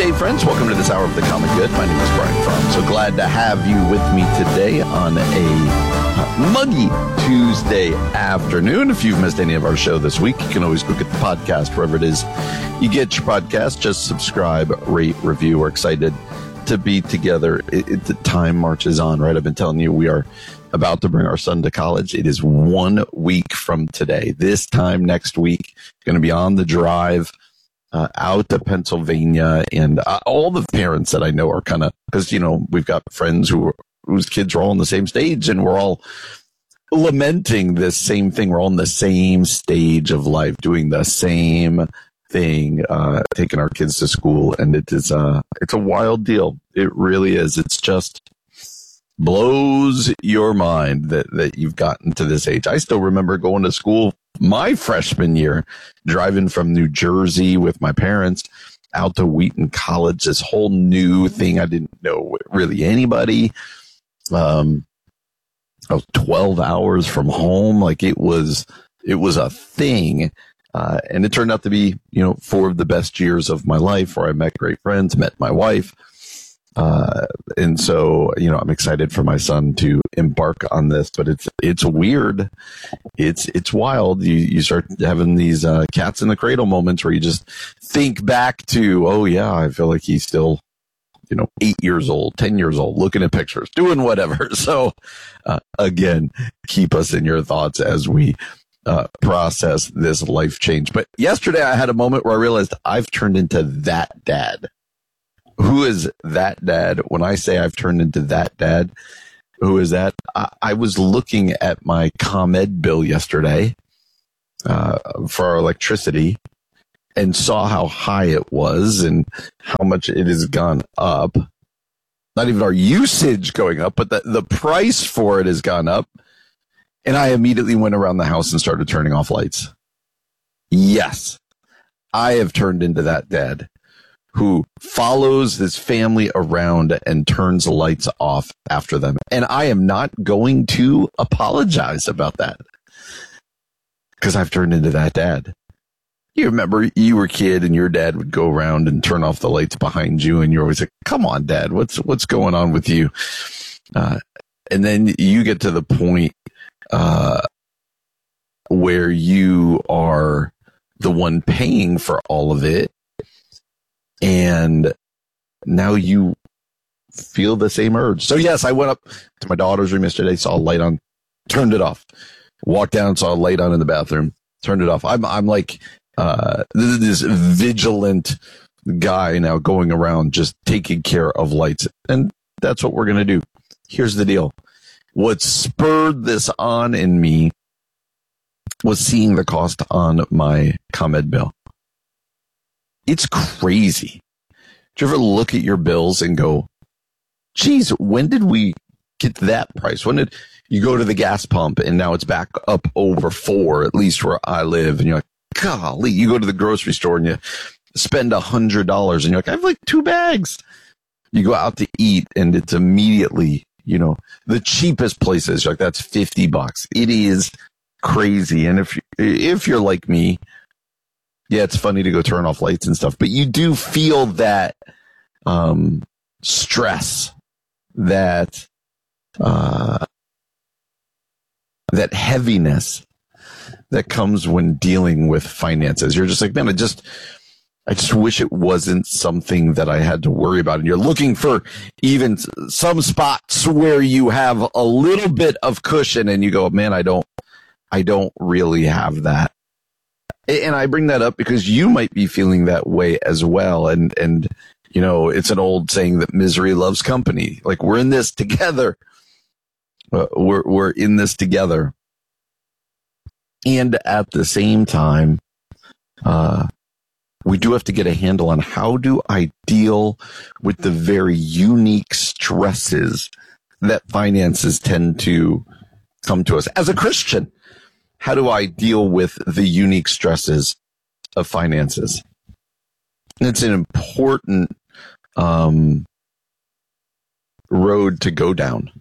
day, friends. Welcome to this hour of the Common Good. My name is Brian Fromm. So glad to have you with me today on a muggy Tuesday afternoon. If you've missed any of our show this week, you can always go get the podcast wherever it is you get your podcast. Just subscribe, rate, review. We're excited to be together. The time marches on, right? I've been telling you we are about to bring our son to college. It is 1 week from today. This time next week, going to be on the drive out to Pennsylvania, and all the parents that I know are kind of, because, you know, we've got friends whose kids are all on the same stage, and we're all lamenting this same thing. We're all in the same stage of life, doing the same thing, taking our kids to school, and it's a wild deal. It really is. It's just blows your mind that you've gotten to this age. I still remember going to school my freshman year, driving from New Jersey with my parents out to Wheaton College, this whole new thing. I didn't know really anybody. I was 12 hours from home. Like it was a thing. And it turned out to be, you know, 4 of the best years of my life, where I met great friends, met my wife. And so, you know, I'm excited for my son to embark on this, but it's weird. It's wild. You start having these, cats in the cradle moments where you just think back to, oh yeah, I feel like he's still, you know, 8 years old, 10 years old, looking at pictures, doing whatever. So, again, keep us in your thoughts as we, process this life change. But yesterday I had a moment where I realized I've turned into that dad. Who is that dad? When I say I've turned into that dad, who is that? I was looking at my ComEd bill yesterday for our electricity and saw how high it was and how much it has gone up. Not even our usage going up, but the price for it has gone up. And I immediately went around the house and started turning off lights. Yes, I have turned into that dad who follows his family around and turns the lights off after them. And I am not going to apologize about that, because I've turned into that dad. You remember you were a kid and your dad would go around and turn off the lights behind you, and you're always like, come on, Dad, what's going on with you? And then you get to the point where you are the one paying for all of it. And now you feel the same urge. So yes, I went up to my daughter's room yesterday, saw a light on, turned it off. Walked down, saw a light on in the bathroom, turned it off. I'm like this vigilant guy now, going around just taking care of lights. And that's what we're going to do. Here's the deal. What spurred this on in me was seeing the cost on my ComEd bill. It's crazy. Do you ever look at your bills and go, geez, when did we get that price? When did you go to the gas pump and now it's back up over 4, at least where I live? And you're like, golly, you go to the grocery store and you spend $100 and you're like, I have like 2 bags. You go out to eat and it's immediately, you know, the cheapest places, you're like, that's $50. It is crazy. And if you're like me, yeah, it's funny to go turn off lights and stuff, but you do feel that stress, that heaviness that comes when dealing with finances. You're just like, man, I just wish it wasn't something that I had to worry about. And you're looking for even some spots where you have a little bit of cushion, and you go, man, I don't really have that. And I bring that up because you might be feeling that way as well. And, you know, it's an old saying that misery loves company. Like, we're in this together. We're in this together. And at the same time, we do have to get a handle on how do I deal with the very unique stresses that finances tend to come to us. As a Christian, how do I deal with the unique stresses of finances? It's an important road to go down,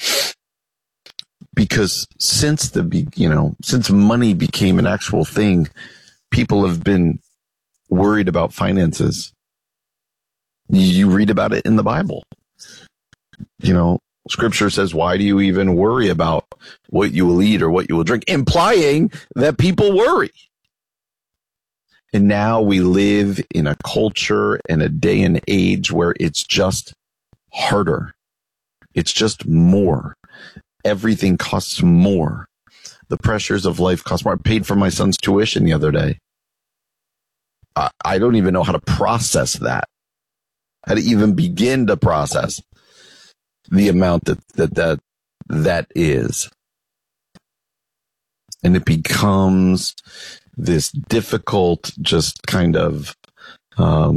because since money became an actual thing, people have been worried about finances. You read about it in the Bible. You know, Scripture says, why do you even worry about what you will eat or what you will drink? Implying that people worry. And now we live in a culture and a day and age where it's just harder. It's just more. Everything costs more. The pressures of life cost more. I paid for my son's tuition the other day. I don't even know how to process that. How to even begin to process the amount that is. And it becomes this difficult, just kind of, how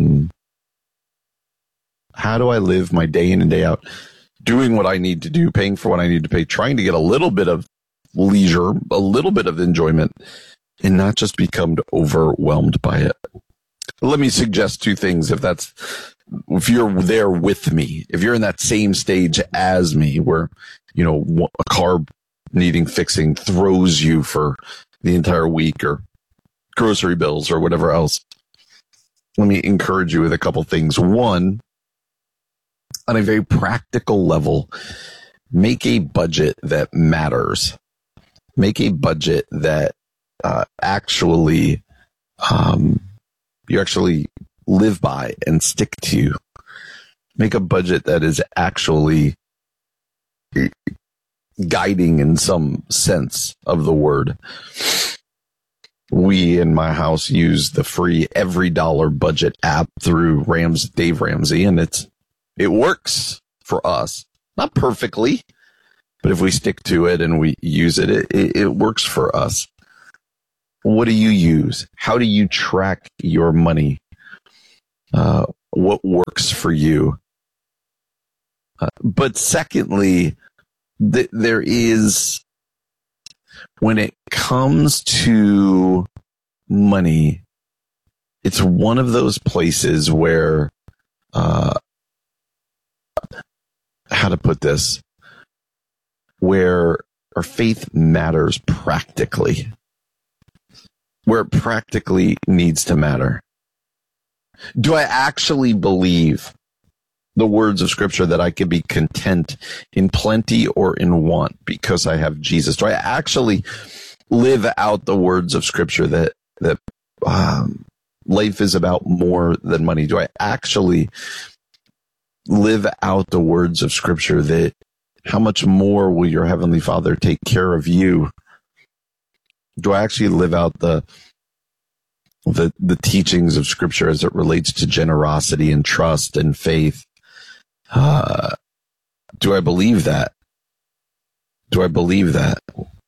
do I live my day in and day out, doing what I need to do, paying for what I need to pay, trying to get a little bit of leisure, a little bit of enjoyment, and not just become overwhelmed by it. Let me suggest two things if you're there with me, if you're in that same stage as me, where, you know, a car needing fixing throws you for the entire week, or grocery bills or whatever else. Let me encourage you with a couple things. One, on a very practical level, make a budget that matters. Make a budget that actually you actually live by and stick to. Make a budget that is actually guiding in some sense of the word. We in my house use the free EveryDollar budget app through Dave Ramsey, and it works for us. Not perfectly, but if we stick to it and we use it, it works for us. What do you use? How do you track your money? What works for you? But secondly, there is, when it comes to money, it's one of those places where, how to put this, where our faith matters practically, where it practically needs to matter. Do I actually believe the words of Scripture that I can be content in plenty or in want because I have Jesus? Do I actually live out the words of Scripture that life is about more than money? Do I actually live out the words of Scripture that how much more will your Heavenly Father take care of you? Do I actually live out the teachings of Scripture as it relates to generosity and trust and faith? Do I believe that? Do I believe that?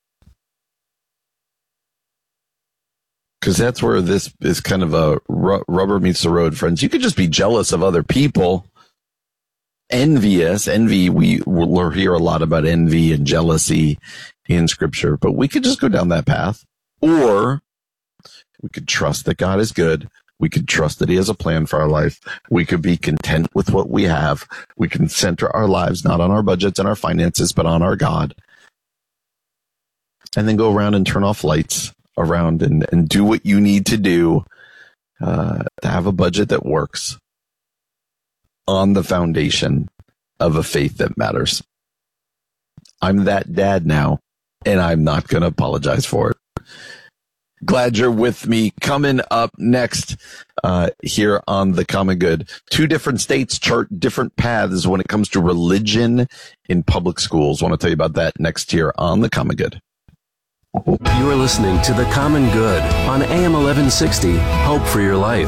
Because that's where this is kind of a rubber meets the road, friends. You could just be jealous of other people, envious. Envy, we'll hear a lot about envy and jealousy in Scripture, but we could just go down that path. Or we could trust that God is good. We could trust that He has a plan for our life. We could be content with what we have. We can center our lives not on our budgets and our finances, but on our God. And then go around and turn off lights around and do what you need to do to have a budget that works on the foundation of a faith that matters. I'm that dad now, and I'm not going to apologize for it. Glad you're with me. Coming up next here on The Common Good, 2 different states chart different paths when it comes to religion in public schools. I want to tell you about that next here on The Common Good. You are listening to The Common Good on AM 1160, Hope for Your Life.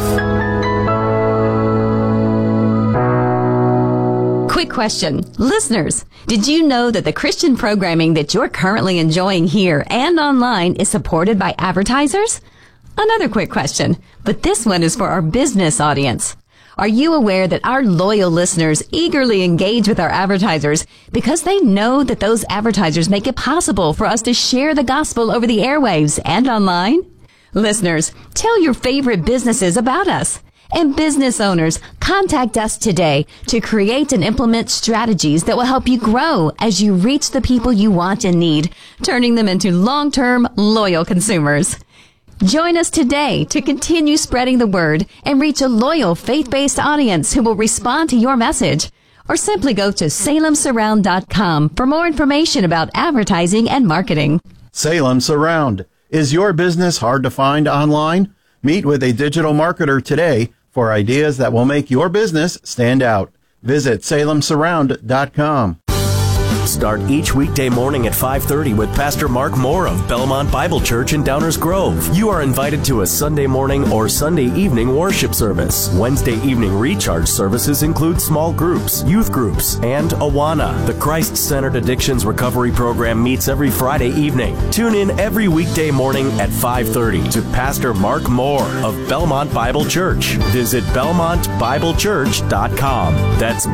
Quick question. Listeners, did you know that the Christian programming that you're currently enjoying here and online is supported by advertisers? Another quick question, but this one is for our business audience. Are you aware that our loyal listeners eagerly engage with our advertisers because they know that those advertisers make it possible for us to share the gospel over the airwaves and online? Listeners, tell your favorite businesses about us. And business owners, contact us today to create and implement strategies that will help you grow as you reach the people you want and need, turning them into long-term, loyal consumers. Join us today to continue spreading the word and reach a loyal faith-based audience who will respond to your message. Or simply go to salemsurround.com for more information about advertising and marketing. Salem Surround. Is your business hard to find online? Meet with a digital marketer today for ideas that will make your business stand out. Visit salemsurround.com. Start each weekday morning at 5:30 with Pastor Mark Moore of Belmont Bible Church in Downers Grove. You are invited to a Sunday morning or Sunday evening worship service. Wednesday evening recharge services include small groups, youth groups, and Awana. The Christ-Centered Addictions Recovery Program meets every Friday evening. Tune in every weekday morning at 5:30 to Pastor Mark Moore of Belmont Bible Church. Visit BelmontBibleChurch.com. That's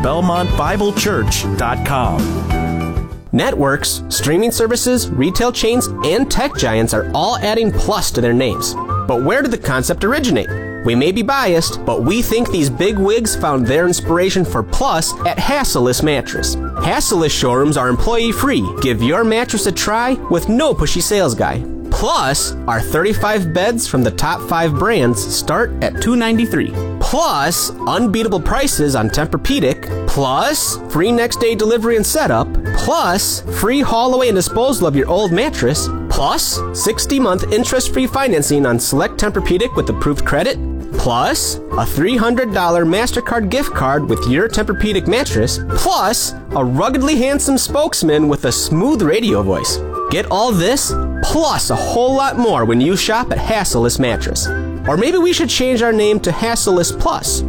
BelmontBibleChurch.com. Networks, streaming services, retail chains, and tech giants are all adding plus to their names. But where did the concept originate? We may be biased, but we think these big wigs found their inspiration for plus at Hassellus Mattress. Hassellus showrooms are employee-free. Give your mattress a try with no pushy sales guy. Plus, our 35 beds from the top 5 brands start at $293. Plus, unbeatable prices on Tempur-Pedic. Plus, free next-day delivery and setup. Plus, free haul away and disposal of your old mattress. Plus, 60-month interest-free financing on select Tempur-Pedic with approved credit. Plus, a $300 MasterCard gift card with your Tempur-Pedic mattress. Plus, a ruggedly handsome spokesman with a smooth radio voice. Get all this, plus a whole lot more when you shop at Hassellus Mattress. Or maybe we should change our name to Hassellus Plus.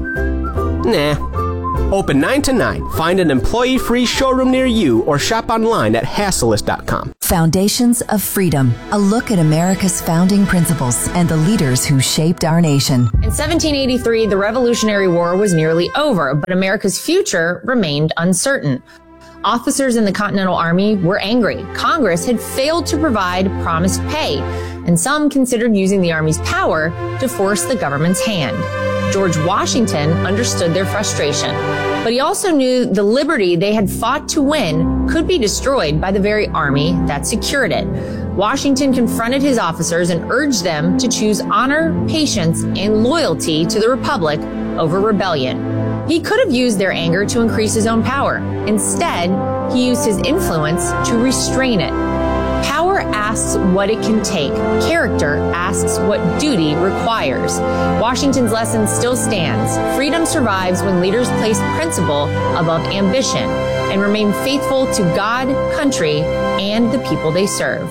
Nah. Open 9 to 9. Find an employee-free showroom near you or shop online at Hassellus.com. Foundations of Freedom, a look at America's founding principles and the leaders who shaped our nation. In 1783, the Revolutionary War was nearly over, but America's future remained uncertain. Officers in the Continental Army were angry. Congress had failed to provide promised pay, and some considered using the Army's power to force the government's hand. George Washington understood their frustration, but he also knew the liberty they had fought to win could be destroyed by the very army that secured it. Washington confronted his officers and urged them to choose honor, patience, and loyalty to the Republic over rebellion. He could have used their anger to increase his own power. Instead, he used his influence to restrain it. Power asks what it can take. Character asks what duty requires. Washington's lesson still stands. Freedom survives when leaders place principle above ambition and remain faithful to God, country, and the people they serve.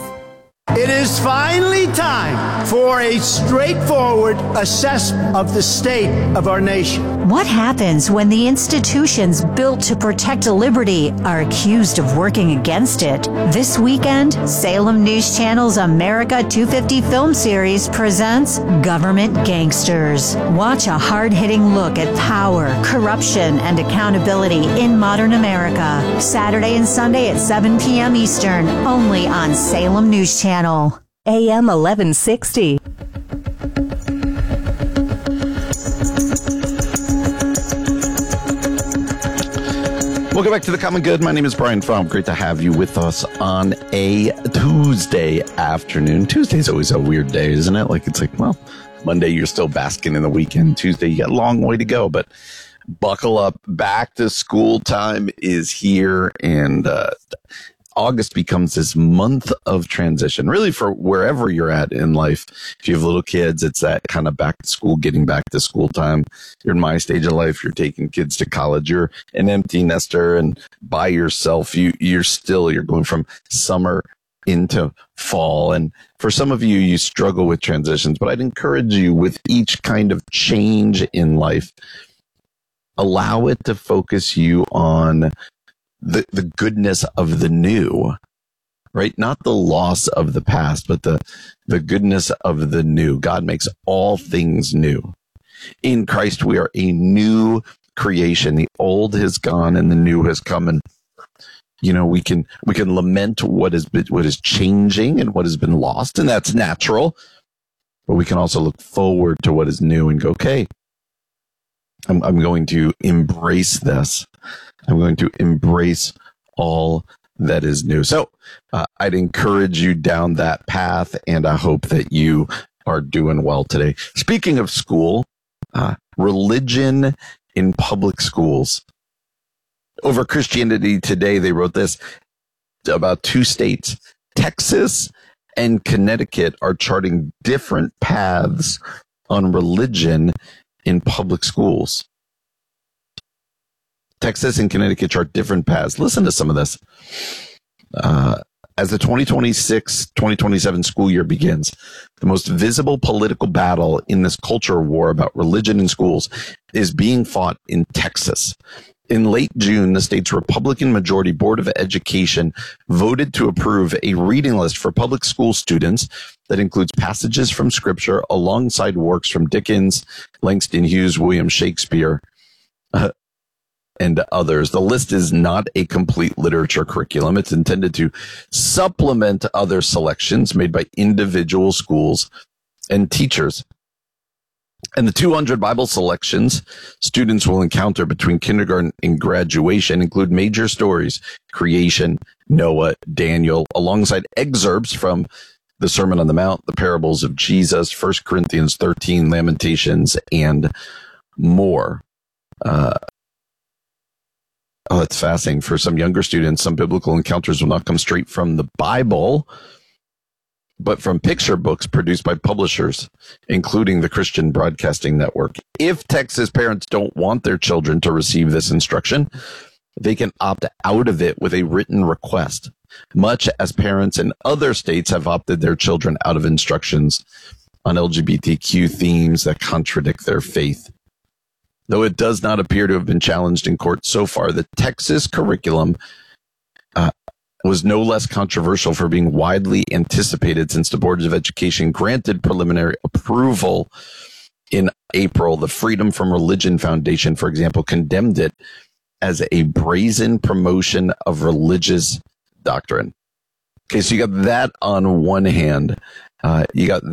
It is finally time for a straightforward assessment of the state of our nation. What happens when the institutions built to protect liberty are accused of working against it? This weekend, Salem News Channel's America 250 film series presents Government Gangsters. Watch a hard-hitting look at power, corruption, and accountability in modern America. Saturday and Sunday at 7 p.m. Eastern, only on Salem News Channel. AM 1160. Welcome back to The Common Good. My name is Brian Fromm. Great to have you with us on a Tuesday afternoon. Tuesday's always a weird day, isn't it? It's like, well, Monday you're still basking in the weekend. Tuesday you got a long way to go, but buckle up. Back to school time is here, and August becomes this month of transition, really, for wherever you're at in life. If you have little kids, it's that kind of back to school, getting back to school time. You're in my stage of life. You're taking kids to college. You're an empty nester and by yourself. You're going from summer into fall. And for some of you, you struggle with transitions, but I'd encourage you with each kind of change in life, allow it to focus you on the goodness of the new, right? Not the loss of the past, but the goodness of the new. God makes all things new. In Christ, we are a new creation. The old has gone and the new has come. And, we can lament what is changing and what has been lost, and that's natural. But we can also look forward to what is new and go, okay, I'm going to embrace this. I'm going to embrace all that is new. So I'd encourage you down that path, and I hope that you are doing well today. Speaking of school, religion in public schools. Over Christianity Today, they wrote this about 2 states. Texas and Connecticut are charting different paths on religion in public schools. Texas and Connecticut chart different paths. Listen to some of this. As the 2026-2027 school year begins, the most visible political battle in this culture war about religion in schools is being fought in Texas. In late June, the state's Republican majority Board of Education voted to approve a reading list for public school students that includes passages from Scripture alongside works from Dickens, Langston Hughes, William Shakespeare, and others. The list is not a complete literature curriculum. It's intended to supplement other selections made by individual schools and teachers. And the 200 Bible selections students will encounter between kindergarten and graduation include major stories, creation, Noah, Daniel, alongside excerpts from the Sermon on the Mount, the parables of Jesus, 1 Corinthians 13, Lamentations, and more. That's fascinating. For some younger students, some biblical encounters will not come straight from the Bible, but from picture books produced by publishers, including the Christian Broadcasting Network. If Texas parents don't want their children to receive this instruction, they can opt out of it with a written request, much as parents in other states have opted their children out of instructions on LGBTQ themes that contradict their faith. Though it does not appear to have been challenged in court so far, the Texas curriculum was no less controversial for being widely anticipated since the Board of Education granted preliminary approval in April. The Freedom from Religion Foundation, for example, condemned it as a brazen promotion of religious doctrine. Okay, so you got that on one hand. But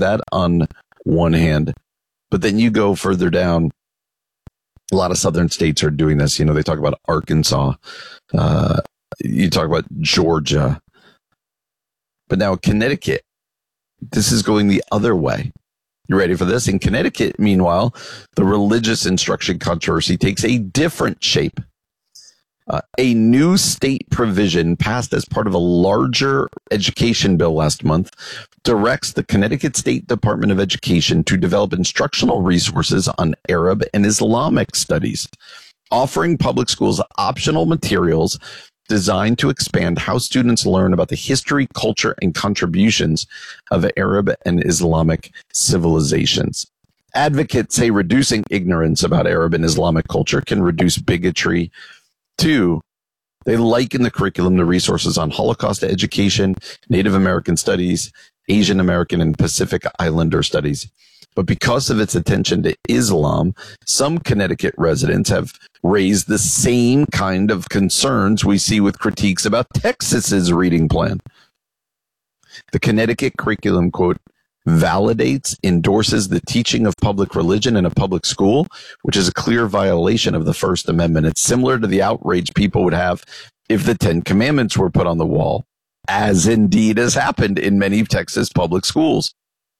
then you go further down. A lot of southern states are doing this. You know, they talk about Arkansas. You talk about Georgia. But now Connecticut, this is going the other way. You ready for this? In Connecticut, meanwhile, the religious instruction controversy takes a different shape. A new state provision passed as part of a larger education bill last month directs the Connecticut State Department of Education to develop instructional resources on Arab and Islamic studies, offering public schools optional materials designed to expand how students learn about the history, culture, and contributions of Arab and Islamic civilizations. Advocates say reducing ignorance about Arab and Islamic culture can reduce bigotry. 2, they liken the curriculum to resources on Holocaust education, Native American studies, Asian American and Pacific Islander studies. But because of its attention to Islam, some Connecticut residents have raised the same kind of concerns we see with critiques about Texas's reading plan. The Connecticut curriculum, quote, validates, endorses the teaching of public religion in a public school, which is a clear violation of the First Amendment. It's similar to the outrage people would have if the 10 Commandments were put on the wall, as indeed has happened in many Texas public schools.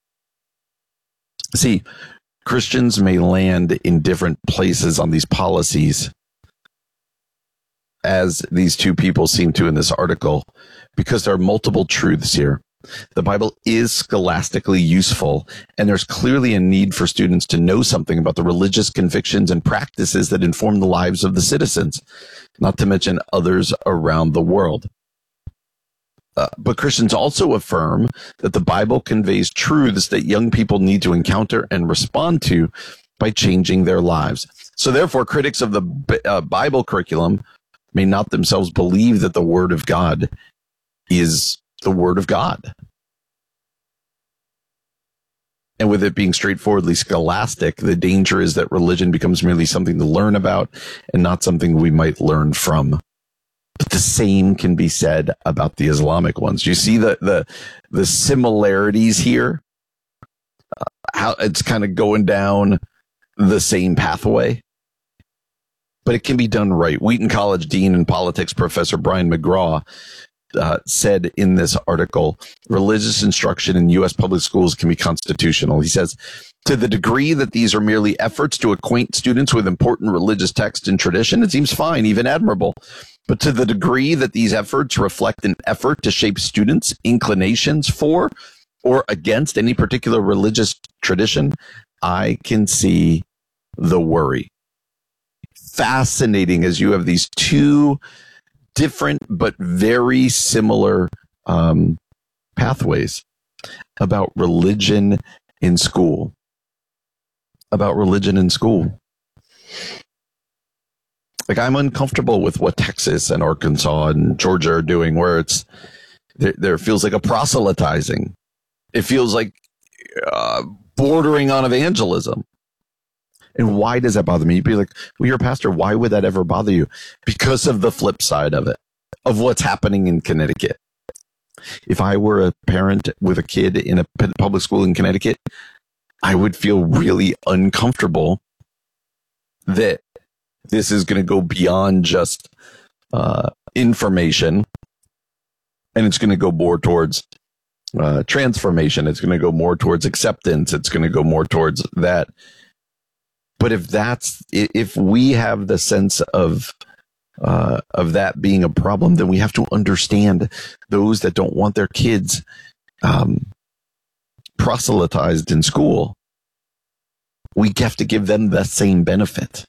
See, Christians may land in different places on these policies, as these 2 people seem to in this article, because there are multiple truths here. The Bible is scholastically useful, and there's clearly a need for students to know something about the religious convictions and practices that inform the lives of the citizens, not to mention others around the world. But Christians also affirm that the Bible conveys truths that young people need to encounter and respond to by changing their lives. So therefore, critics of the Bible curriculum may not themselves believe that the Word of God is the Word of God. And with it being straightforwardly scholastic, the danger is that religion becomes merely something to learn about and not something we might learn from. But the same can be said about the Islamic ones. You see the similarities here? How it's kind of going down the same pathway. But it can be done right. Wheaton College Dean and Politics Professor Brian McGraw said in this article, religious instruction in U.S. public schools can be constitutional. He says, to the degree that these are merely efforts to acquaint students with important religious text and tradition, it seems fine, even admirable. But to the degree that these efforts reflect an effort to shape students' inclinations for or against any particular religious tradition, I can see the worry. Fascinating, as you have these two different but very similar pathways about religion in school. Like, I'm uncomfortable with what Texas and Arkansas and Georgia are doing, where there feels like a proselytizing. It feels like bordering on evangelism. And why does that bother me? You'd be like, well, you're a pastor. Why would that ever bother you? Because of the flip side of it, of what's happening in Connecticut. If I were a parent with a kid in a public school in Connecticut, I would feel really uncomfortable that this is going to go beyond just information, and it's going to go more towards transformation. It's going to go more towards acceptance. It's going to go more towards that. But if we have the sense of that being a problem, then we have to understand those that don't want their kids proselytized in school. We have to give them the same benefit.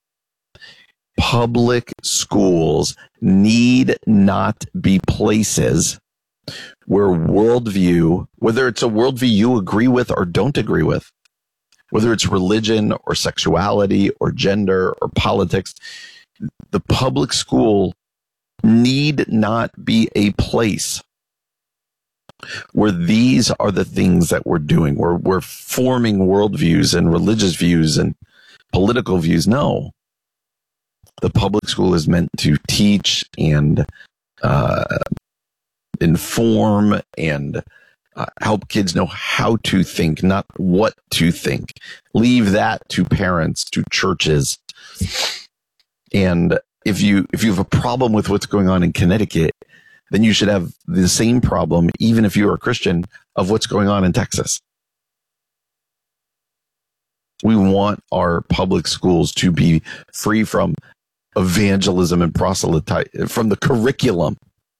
Public schools need not be places where worldview, whether it's a worldview you agree with or don't agree with, whether it's religion or sexuality or gender or politics, the public school need not be a place where these are the things that we're doing. We're forming worldviews and religious views and political views. No. The public school is meant to teach and inform and help kids know how to think, not what to think. Leave that to parents, to churches. And if you have a problem with what's going on in Connecticut, then you should have the same problem, even if you're a Christian, of what's going on in Texas. We want our public schools to be free from evangelism and proselytizing, from a curriculum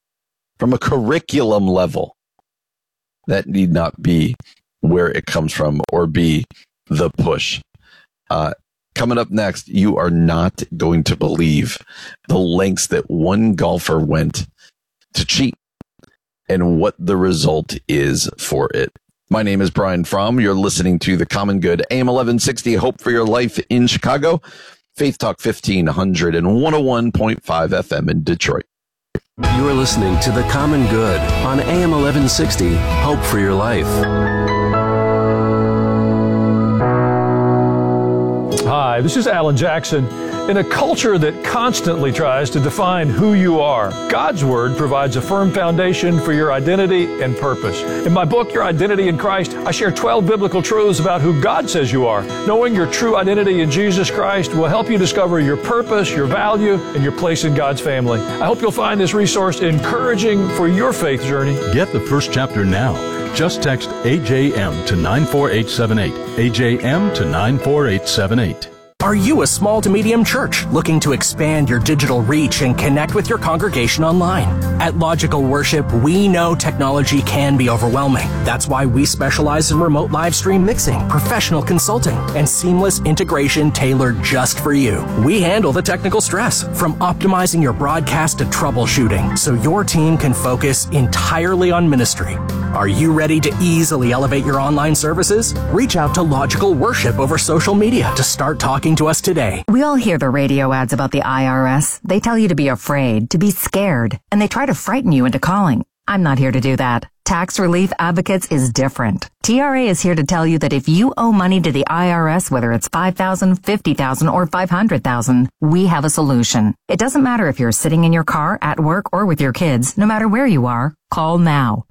level. That need not be where it comes from or be the push. Coming up next, you are not going to believe the lengths that one golfer went to cheat and what the result is for it. My name is Brian Fromm. You're listening to The Common Good, AM 1160, Hope for Your Life in Chicago, Faith Talk 1500 and 101.5 FM in Detroit. You are listening to The Common Good on AM 1160, Hope for Your Life. Hi, this is Alan Jackson. In a culture that constantly tries to define who you are, God's Word provides a firm foundation for your identity and purpose. In my book, Your Identity in Christ, I share 12 biblical truths about who God says you are. Knowing your true identity in Jesus Christ will help you discover your purpose, your value, and your place in God's family. I hope you'll find this resource encouraging for your faith journey. Get the first chapter now. Just text AJM to 94878. AJM to 94878. Are you a small to medium church looking to expand your digital reach and connect with your congregation online? At Logical Worship, we know technology can be overwhelming. That's why we specialize in remote live stream mixing, professional consulting, and seamless integration tailored just for you. We handle the technical stress, from optimizing your broadcast to troubleshooting, so your team can focus entirely on ministry. Are you ready to easily elevate your online services? Reach out to Logical Worship over social media to start talking to us today. We all hear the radio ads about the IRS. They tell you to be afraid, to be scared, and they try to frighten you into calling. I'm not here to do that. Tax Relief Advocates is different. TRA is here to tell you that if you owe money to the IRS, whether it's $5,000, $50,000, or $500,000, we have a solution. It doesn't matter if you're sitting in your car, at work, or with your kids. No matter where you are, call now.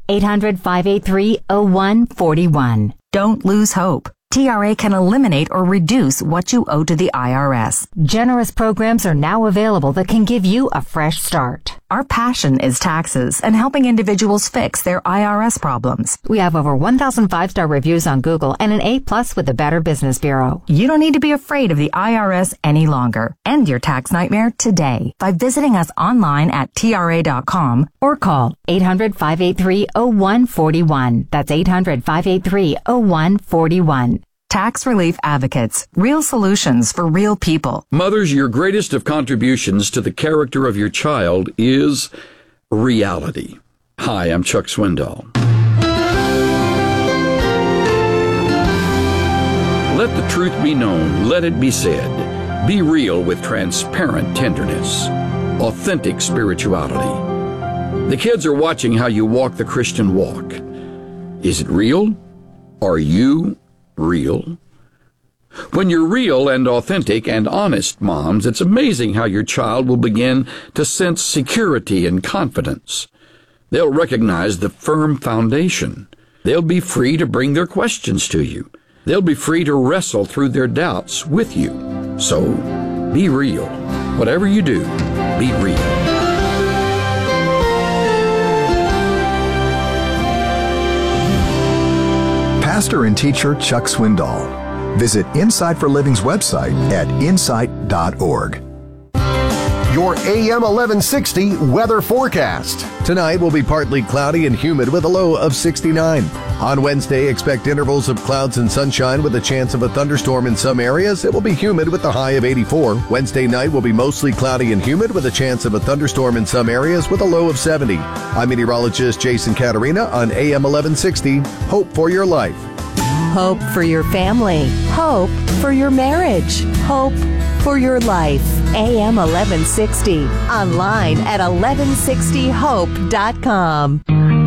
800-583-0141. Don't lose hope. TRA can eliminate or reduce what you owe to the IRS. Generous programs are now available that can give you a fresh start. Our passion is taxes and helping individuals fix their IRS problems. We have over 1,000 5-star reviews on Google and an A+ with the Better Business Bureau. You don't need to be afraid of the IRS any longer. End your tax nightmare today by visiting us online at TRA.com or call 800-583-0141. That's 800-583-0141. Tax Relief Advocates. Real solutions for real people. Mothers, your greatest of contributions to the character of your child is reality. Hi, I'm Chuck Swindoll. Let the truth be known. Let it be said. Be real with transparent tenderness. Authentic spirituality. The kids are watching how you walk the Christian walk. Is it real? Are you real? When you're real and authentic and honest, moms, it's amazing how your child will begin to sense security and confidence. They'll recognize the firm foundation. They'll be free to bring their questions to you. They'll be free to wrestle through their doubts with you. So, be real. Whatever you do, be real. Pastor and teacher Chuck Swindoll. Visit Insight for Living's website at insight.org. Your AM 1160 weather forecast. Tonight will be partly cloudy and humid with a low of 69. On Wednesday, expect intervals of clouds and sunshine with a chance of a thunderstorm in some areas. It will be humid with a high of 84. Wednesday night will be mostly cloudy and humid with a chance of a thunderstorm in some areas with a low of 70. I'm meteorologist Jason Caterina on AM 1160. Hope for your life. Hope for your family. Hope for your marriage. Hope for your life. AM 1160. Online at 1160hope.com.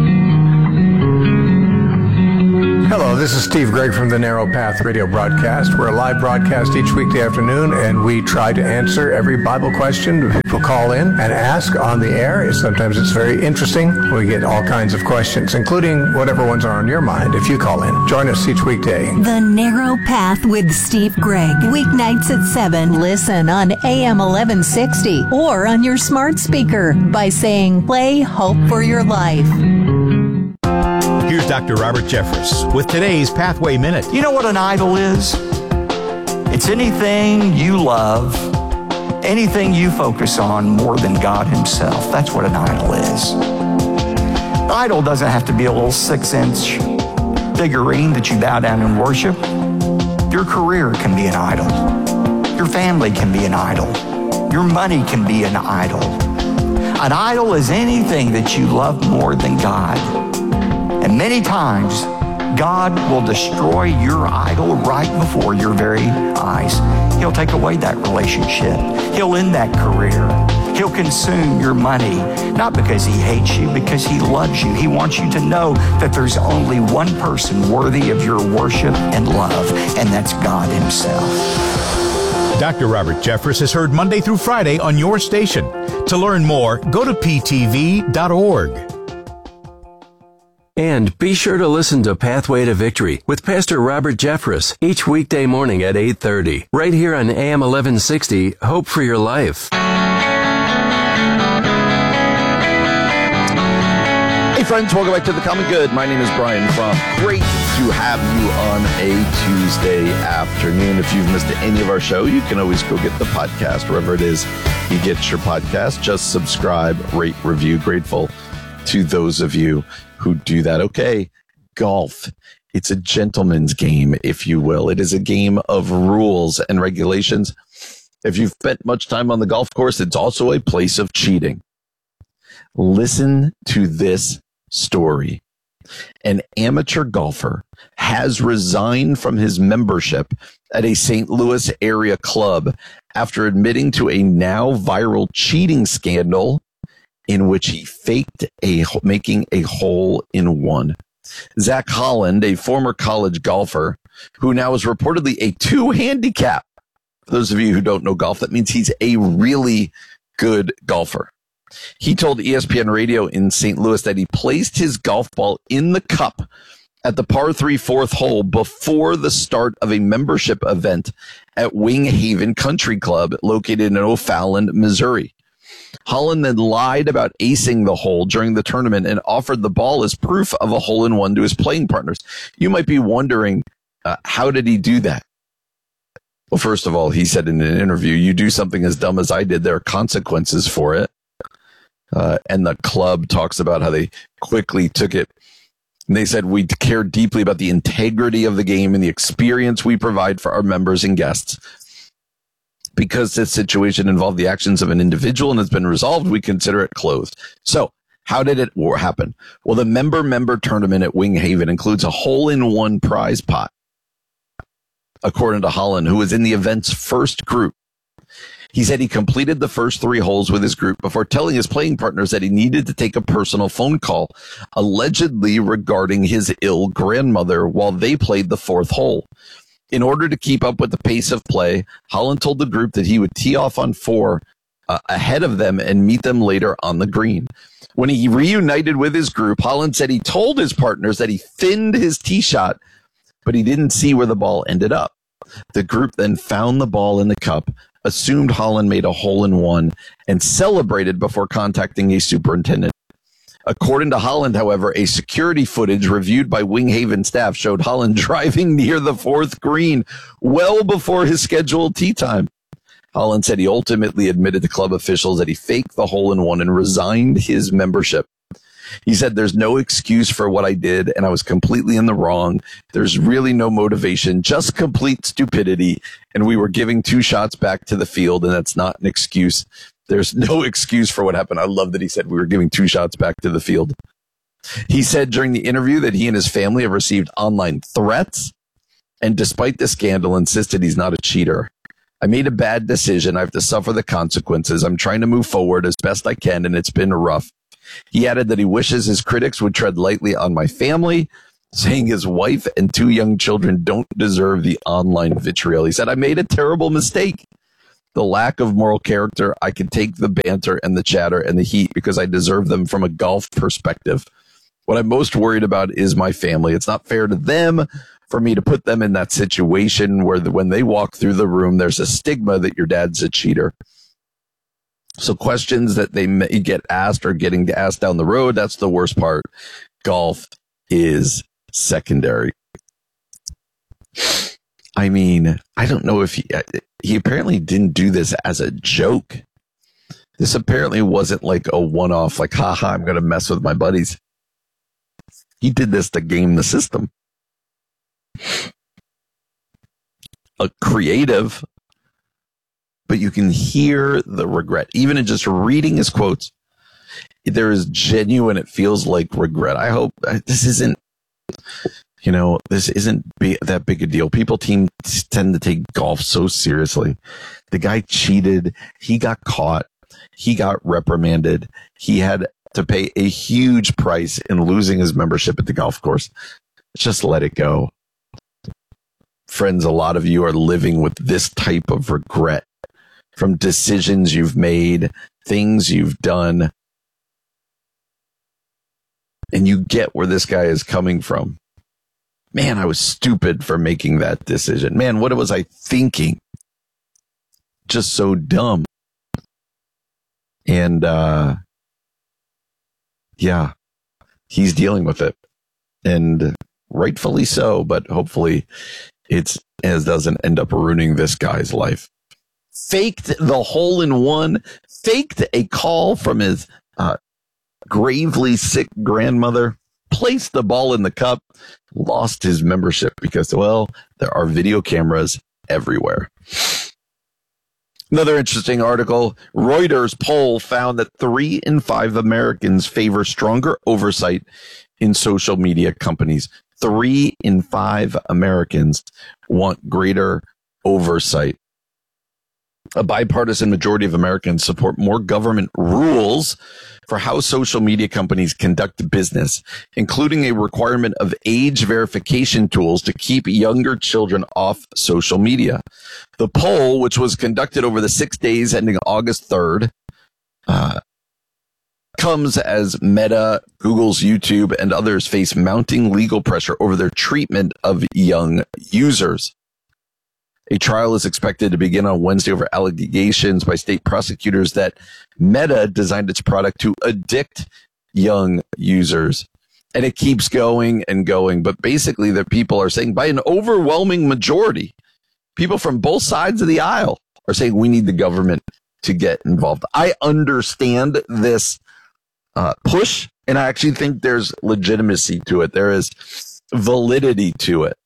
Hello, this is Steve Gregg from the Narrow Path radio broadcast. We're a live broadcast each weekday afternoon, and we try to answer every Bible question people call in and ask on the air. Sometimes it's very interesting. We get all kinds of questions, including whatever ones are on your mind if you call in. Join us each weekday. The Narrow Path with Steve Gregg. Weeknights at 7. Listen on AM 1160 or on your smart speaker by saying, play Hope for Your Life. Here's Dr. Robert Jeffress with today's Pathway Minute. You know what an idol is? It's anything you love, anything you focus on more than God himself. That's what an idol is. An idol doesn't have to be a little 6-inch figurine that you bow down and worship. Your career can be an idol. Your family can be an idol. Your money can be an idol. An idol is anything that you love more than God. And many times, God will destroy your idol right before your very eyes. He'll take away that relationship. He'll end that career. He'll consume your money, not because he hates you, because he loves you. He wants you to know that there's only one person worthy of your worship and love, and that's God himself. Dr. Robert Jeffress is heard Monday through Friday on your station. To learn more, go to ptv.org. And be sure to listen to Pathway to Victory with Pastor Robert Jeffress each weekday morning at 8:30, right here on AM 1160, Hope for Your Life. Hey friends, welcome back to The Common Good. My name is Brian Fromm. Great to have you on a Tuesday afternoon. If you've missed any of our show, you can always go get the podcast wherever it is you get your podcast. Just subscribe, rate, review. Grateful to those of you who do that. Okay, golf. It's a gentleman's game, if you will. It is a game of rules and regulations. If you've spent much time on the golf course, it's also a place of cheating. Listen to this story. An amateur golfer has resigned from his membership at a St. Louis area club after admitting to a now viral cheating scandal in which he faked making a hole-in-one. Zach Holland, a former college golfer who now is reportedly a 2 handicap. For those of you who don't know golf, that means he's a really good golfer. He told ESPN Radio in St. Louis that he placed his golf ball in the cup at the par 3 fourth hole before the start of a membership event at Wing Haven Country Club located in O'Fallon, Missouri. Holland then lied about acing the hole during the tournament and offered the ball as proof of a hole-in-one to his playing partners. You might be wondering, how did he do that? Well, first of all, he said in an interview, you do something as dumb as I did, there are consequences for it. And the club talks about how they quickly took it. And they said, we care deeply about the integrity of the game and the experience we provide for our members and guests. Because this situation involved the actions of an individual and has been resolved, we consider it closed. So how did it happen? Well, the member tournament at Wing Haven includes a hole-in-one prize pot, according to Holland, who was in the event's first group. He said he completed the first 3 holes with his group before telling his playing partners that he needed to take a personal phone call, allegedly regarding his ill grandmother, while they played the 4th hole. In order to keep up with the pace of play, Holland told the group that he would tee off on 4 ahead of them and meet them later on the green. When he reunited with his group, Holland said he told his partners that he thinned his tee shot, but he didn't see where the ball ended up. The group then found the ball in the cup, assumed Holland made a hole-in-one, and celebrated before contacting a superintendent. According to Holland, however, a security footage reviewed by Wing Haven staff showed Holland driving near the 4th green well before his scheduled tee time. Holland said he ultimately admitted to club officials that he faked the hole-in-one and resigned his membership. He said, there's no excuse for what I did, and I was completely in the wrong. There's really no motivation, just complete stupidity, and we were giving 2 shots back to the field, and that's not an excuse. There's no excuse for what happened. I love that he said we were giving 2 shots back to the field. He said during the interview that he and his family have received online threats, and despite the scandal, insisted he's not a cheater. I made a bad decision. I have to suffer the consequences. I'm trying to move forward as best I can, and it's been rough. He added that he wishes his critics would tread lightly on my family, saying his wife and 2 young children don't deserve the online vitriol. He said, I made a terrible mistake. The lack of moral character, I can take the banter and the chatter and the heat because I deserve them from a golf perspective. What I'm most worried about is my family. It's not fair to them for me to put them in that situation where when they walk through the room, there's a stigma that your dad's a cheater. So questions that they may get asked or getting asked down the road, that's the worst part. Golf is secondary. I mean, I don't know if he apparently didn't do this as a joke. This apparently wasn't like a one-off, like, haha, I'm going to mess with my buddies. He did this to game the system. A creative, but you can hear the regret. Even in just reading his quotes, there is genuine, it feels like regret. I hope this isn't, this isn't that big a deal. People tend to take golf so seriously. The guy cheated. He got caught. He got reprimanded. He had to pay a huge price in losing his membership at the golf course. Just let it go. Friends, a lot of you are living with this type of regret from decisions you've made, things you've done. And you get where this guy is coming from. Man, I was stupid for making that decision. Man, what was I thinking? Just so dumb. And, yeah, he's dealing with it. And rightfully so, but hopefully it doesn't end up ruining this guy's life. Faked the hole-in-one, faked a call from his gravely sick grandmother, placed the ball in the cup, lost his membership because, well, there are video cameras everywhere. Another interesting article, Reuters poll found that 3 in 5 Americans favor stronger oversight in social media companies. 3 in 5 Americans want greater oversight. A bipartisan majority of Americans support more government rules for how social media companies conduct business, including a requirement of age verification tools to keep younger children off social media. The poll, which was conducted over the 6 days ending August 3rd, comes as Meta, Google's YouTube, and others face mounting legal pressure over their treatment of young users. A trial is expected to begin on Wednesday over allegations by state prosecutors that Meta designed its product to addict young users. And it keeps going and going. But basically, the people are saying, by an overwhelming majority, people from both sides of the aisle are saying we need the government to get involved. I understand this push, and I actually think there's legitimacy to it. There is validity to it.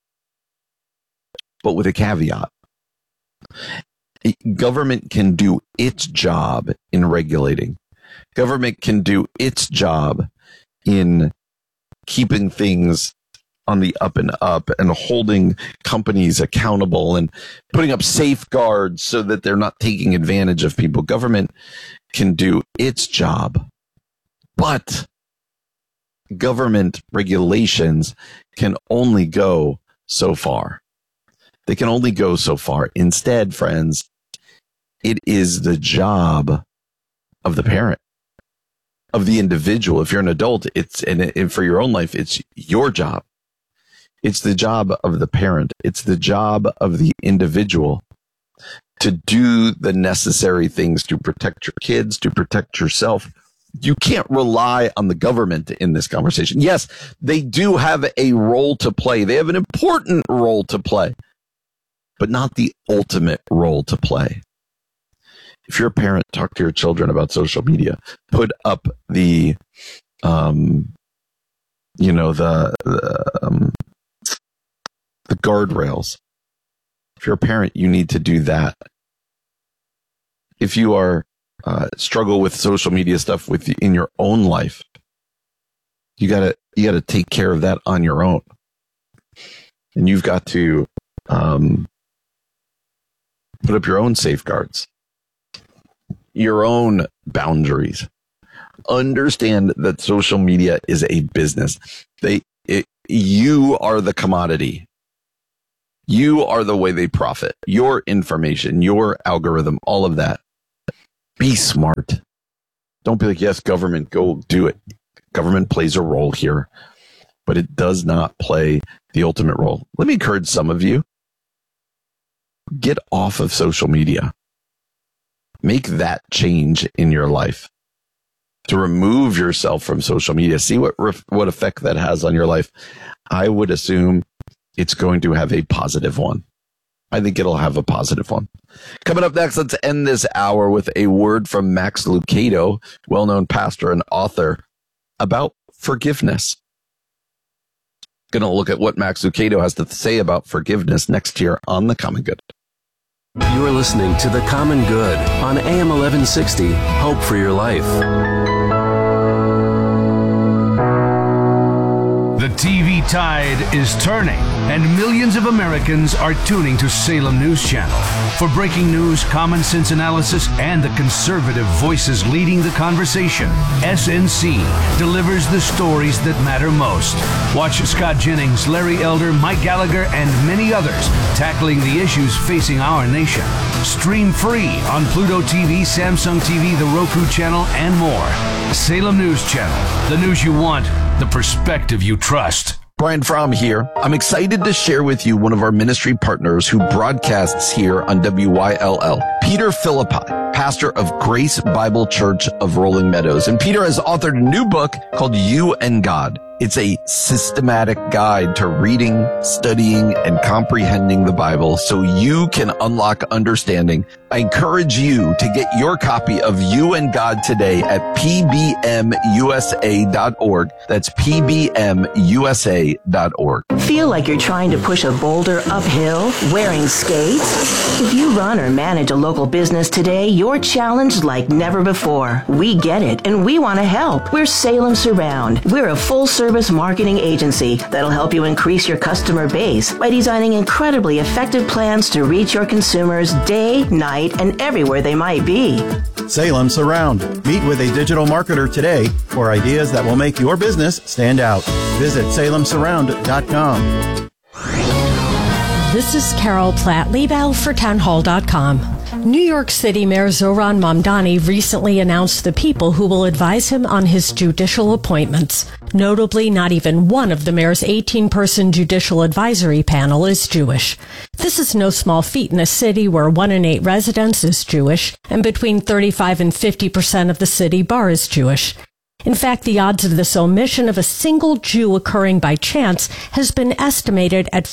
But with a caveat. Government can do its job in regulating. Government can do its job in keeping things on the up and up and holding companies accountable and putting up safeguards so that they're not taking advantage of people. Government can do its job, but government regulations can only go so far. They can only go so far. Instead, friends, it is the job of the parent, of the individual. If you're an adult, and for your own life, it's your job. It's the job of the parent. It's the job of the individual to do the necessary things to protect your kids, to protect yourself. You can't rely on the government in this conversation. Yes, they do have a role to play. They have an important role to play, but not the ultimate role to play. If you're a parent, talk to your children about social media. Put up the guardrails. If you're a parent, you need to do that. If you are struggle with social media stuff in your own life, you gotta take care of that on your own, and you've got to put up your own safeguards, your own boundaries. Understand that social media is a business. You are the commodity. You are the way they profit. Your information, your algorithm, all of that. Be smart. Don't be like, yes, government, go do it. Government plays a role here, but it does not play the ultimate role. Let me encourage some of you. Get off of social media. Make that change in your life. To remove yourself from social media. See what effect that has on your life. I would assume it's going to have a positive one. I think it'll have a positive one. Coming up next, let's end this hour with a word from Max Lucado, well-known pastor and author, about forgiveness. Going to look at what Max Lucado has to say about forgiveness next year on The Common Good. You're listening to The Common Good on AM 1160, Hope for Your Life. The TV tide is turning, and millions of Americans are tuning to Salem News Channel. For breaking news, common sense analysis, and the conservative voices leading the conversation, SNC delivers the stories that matter most. Watch Scott Jennings, Larry Elder, Mike Gallagher, and many others tackling the issues facing our nation. Stream free on Pluto TV, Samsung TV, the Roku channel, and more. Salem News Channel, the news you want, the perspective you trust. Brian Fromm here. I'm excited to share with you one of our ministry partners who broadcasts here on WYLL, Peter Philippi, pastor of Grace Bible Church of Rolling Meadows. And Peter has authored a new book called You and God. It's a systematic guide to reading, studying, and comprehending the Bible so you can unlock understanding. I encourage you to get your copy of You and God today at pbmusa.org. That's pbmusa.org. Feel like you're trying to push a boulder uphill wearing skates? If you run or manage a local business today, you're challenged like never before. We get it, and we want to help. We're Salem Surround. We're a full-service marketing agency that'll help you increase your customer base by designing incredibly effective plans to reach your consumers day, night, and everywhere they might be. Salem Surround. Meet with a digital marketer today for ideas that will make your business stand out. Visit salemsurround.com. This is Carol Platt-Liebau for townhall.com. New York City Mayor Zohran Mamdani recently announced the people who will advise him on his judicial appointments. Notably, not even one of the mayor's 18-person judicial advisory panel is Jewish. This is no small feat in a city where 1 in 8 residents is Jewish, and between 35 and 50% of the city bar is Jewish. In fact, the odds of this omission of a single Jew occurring by chance has been estimated at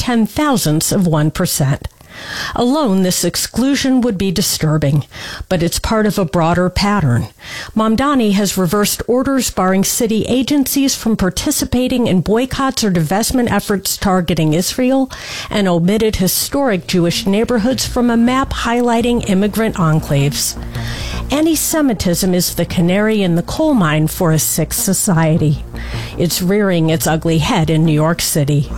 0.4 Alone, this exclusion would be disturbing, but it's part of a broader pattern. Mamdani has reversed orders barring city agencies from participating in boycotts or divestment efforts targeting Israel and omitted historic Jewish neighborhoods from a map highlighting immigrant enclaves. Anti-Semitism is the canary in the coal mine for a sick society. It's rearing its ugly head in New York City.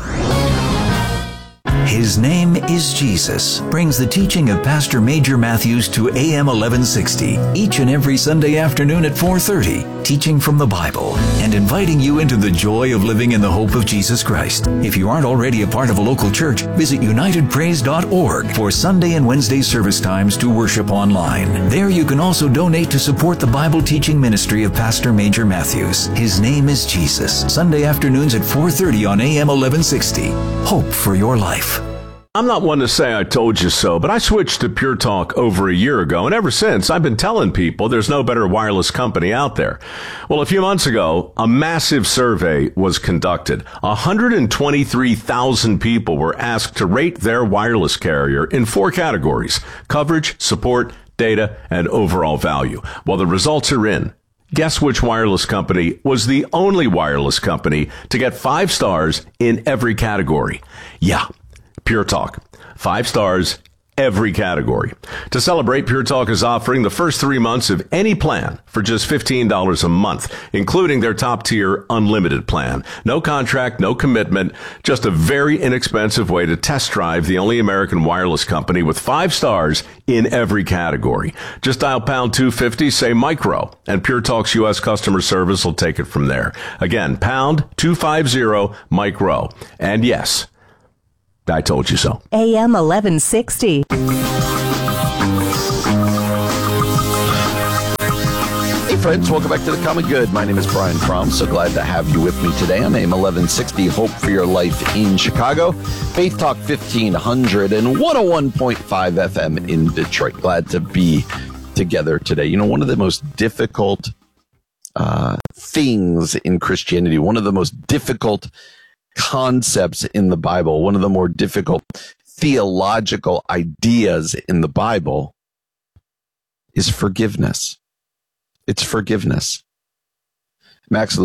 His Name is Jesus brings the teaching of Pastor Major Matthews to AM 1160 each and every Sunday afternoon at 4:30, teaching from the Bible and inviting you into the joy of living in the hope of Jesus Christ. If you aren't already a part of a local church, visit unitedpraise.org for Sunday and Wednesday service times to worship online. There you can also donate to support the Bible teaching ministry of Pastor Major Matthews. His Name is Jesus, Sunday afternoons at 4:30 on AM 1160. Hope for your life. I'm not one to say I told you so, but I switched to Pure Talk over a year ago, and ever since, I've been telling people there's no better wireless company out there. Well, a few months ago, a massive survey was conducted. 123,000 people were asked to rate their wireless carrier in 4 categories: coverage, support, data, and overall value. Well, the results are in. Guess which wireless company was the only wireless company to get 5 stars in every category? Yeah. Pure Talk. 5 stars, every category. To celebrate, Pure Talk is offering the first 3 months of any plan for just $15 a month, including their top-tier unlimited plan. No contract, no commitment, just a very inexpensive way to test drive the only American wireless company with 5 stars in every category. Just dial pound 250, say micro, and Pure Talk's U.S. customer service will take it from there. Again, pound 250 micro. And yes, I told you so. AM 1160. Hey friends, welcome back to The Common Good. My name is Brian Fromm. So glad to have you with me today on AM 1160, Hope for Your Life in Chicago, Faith Talk 1500 and 101.5 FM in Detroit. Glad to be together today. You know, one of the most difficult things in Christianity, one of the most difficult concepts in the Bible, one of the more difficult theological ideas in the Bible is forgiveness. It's forgiveness. Max